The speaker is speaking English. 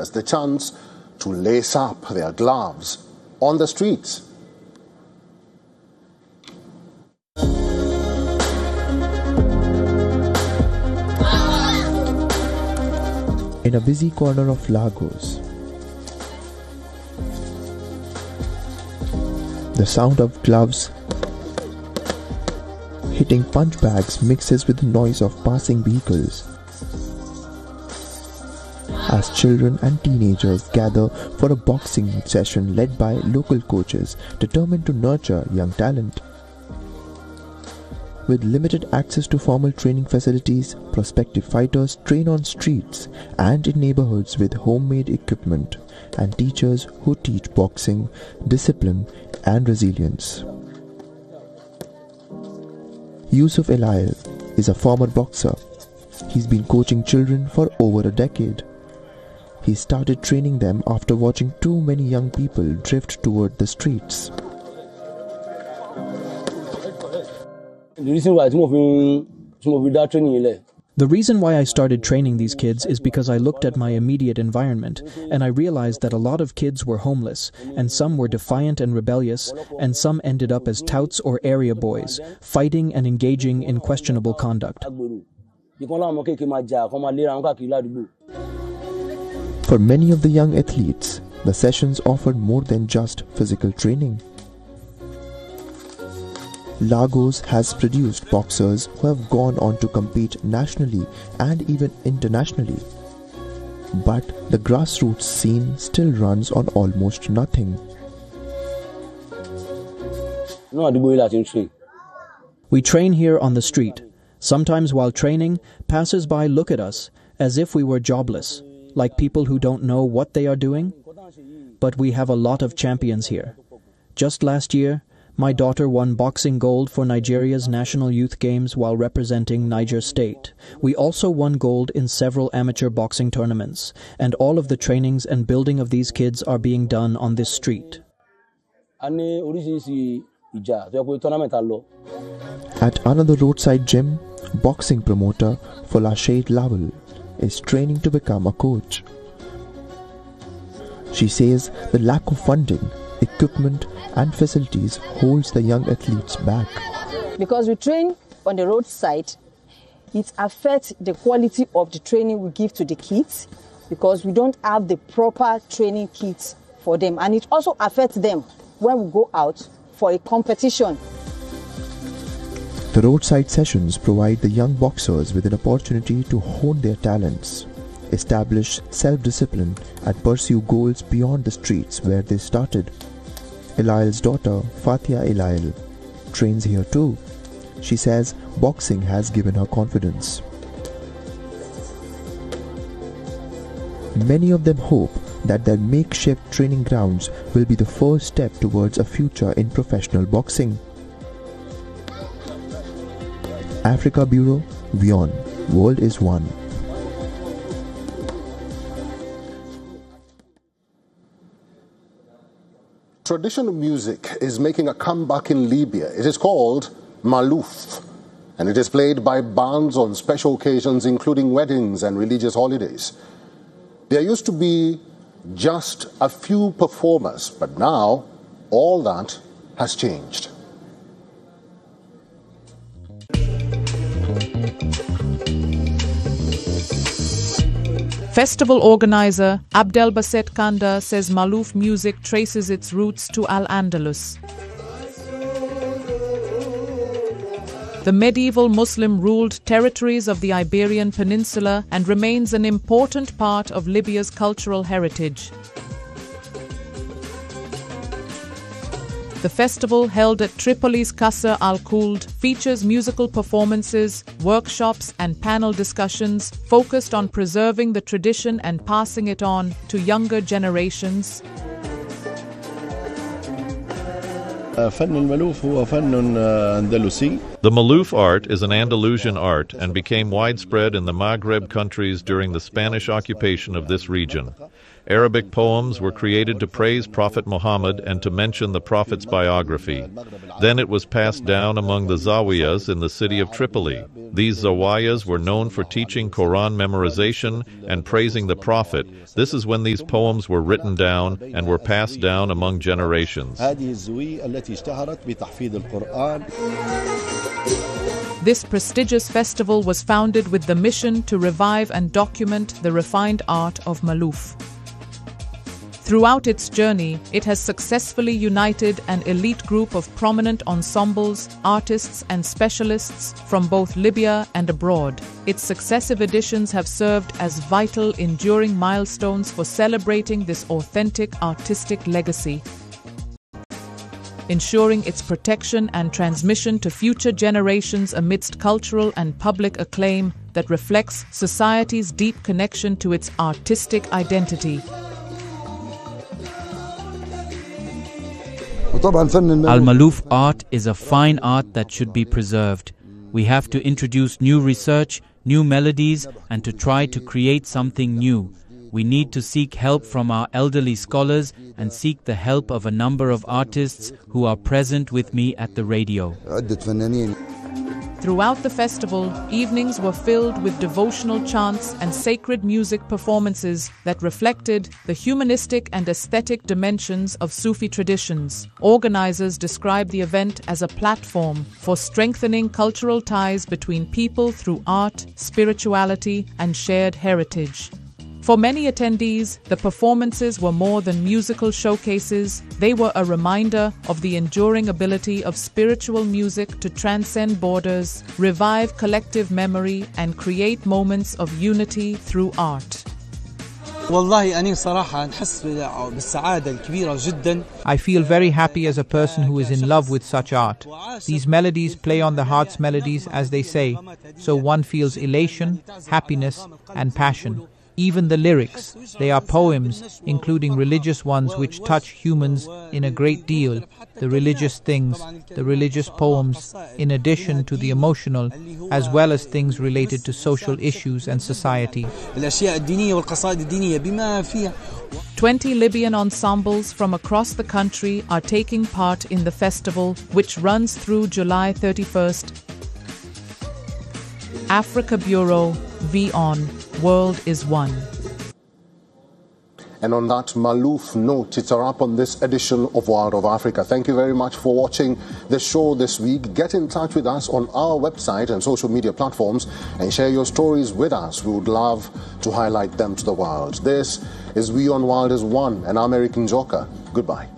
youngsters the chance to lace up their gloves on the streets. In a busy corner of Lagos, the sound of gloves hitting punch bags mixes with the noise of passing vehicles as children and teenagers gather for a boxing session led by local coaches determined to nurture young talent. With limited access to formal training facilities, prospective fighters train on streets and in neighborhoods with homemade equipment and teachers who teach boxing, discipline and resilience. Yusuf Elail is a former boxer. He's been coaching children for over a decade. He started training them after watching too many young people drift toward the streets. The reason why I started training these kids is because I looked at my immediate environment and I realized that a lot of kids were homeless, and some were defiant and rebellious, and some ended up as touts or area boys, fighting and engaging in questionable conduct. For many of the young athletes, the sessions offered more than just physical training. Lagos has produced boxers who have gone on to compete nationally and even internationally. But the grassroots scene still runs on almost nothing. We train here on the street. Sometimes while training, passers-by look at us as if we were jobless, like people who don't know what they are doing. But we have a lot of champions here. Just last year, my daughter won boxing gold for Nigeria's National Youth Games while representing Niger State. We also won gold in several amateur boxing tournaments, and all of the trainings and building of these kids are being done on this street. At another roadside gym, boxing promoter Folashade Lawal is training to become a coach. She says the lack of funding, equipment and facilities holds the young athletes back. Because we train on the roadside, it affects the quality of the training we give to the kids, because we don't have the proper training kits for them, and it also affects them when we go out for a competition. The roadside sessions provide the young boxers with an opportunity to hone their talents, establish self-discipline and pursue goals beyond the streets where they started. Elail's daughter, Fatia Elail, trains here too. She says boxing has given her confidence. Many of them hope that their makeshift training grounds will be the first step towards a future in professional boxing. Africa Bureau, WION, World is One. Traditional music is making a comeback in Libya. It is called Malouf, and it is played by bands on special occasions, including weddings and religious holidays. There used to be just a few performers, but now all that has changed. Festival organizer Abdelbaset Kanda says Malouf music traces its roots to Al-Andalus. The medieval Muslim-ruled territories of the Iberian Peninsula, and remains an important part of Libya's cultural heritage. The festival, held at Tripoli's Qasr al-Khuld, features musical performances, workshops and panel discussions focused on preserving the tradition and passing it on to younger generations. فن المألوف هو فن أندلسي. The Malouf art is an Andalusian art and became widespread in the Maghreb countries during the Spanish occupation of this region. Arabic poems were created to praise Prophet Muhammad and to mention the Prophet's biography. Then it was passed down among the Zawiyas in the city of Tripoli. These Zawiyas were known for teaching Quran memorization and praising the Prophet. This is when these poems were written down and were passed down among generations. This prestigious festival was founded with the mission to revive and document the refined art of Malouf. Throughout its journey, it has successfully united an elite group of prominent ensembles, artists and specialists from both Libya and abroad. Its successive editions have served as vital, enduring milestones for celebrating this authentic artistic legacy, ensuring its protection and transmission to future generations amidst cultural and public acclaim that reflects society's deep connection to its artistic identity. Al-Malouf art is a fine art that should be preserved. We have to introduce new research, new melodies, and to try to create something new. We need to seek help from our elderly scholars and seek the help of a number of artists who are present with me at the radio. Throughout the festival, evenings were filled with devotional chants and sacred music performances that reflected the humanistic and aesthetic dimensions of Sufi traditions. Organizers describe the event as a platform for strengthening cultural ties between people through art, spirituality, and shared heritage. For many attendees, the performances were more than musical showcases. They were a reminder of the enduring ability of spiritual music to transcend borders, revive collective memory, and create moments of unity through art. I feel very happy as a person who is in love with such art. These melodies play on the heart's melodies, as they say, so one feels elation, happiness, and passion. Even the lyrics, they are poems, including religious ones which touch humans in a great deal, the religious things, the religious poems, in addition to the emotional, as well as things related to social issues and society. 20 Libyan ensembles from across the country are taking part in the festival, which runs through July 31st. Africa Bureau, VON, World is One. And on that Malouf note, it's a wrap on this edition of World of Africa. Thank you very much for watching the show this week. Get in touch with us on our website and social media platforms and share your stories with us. We would love to highlight them to the world. This is We on World is One, and I'm Eric Njoka. Goodbye.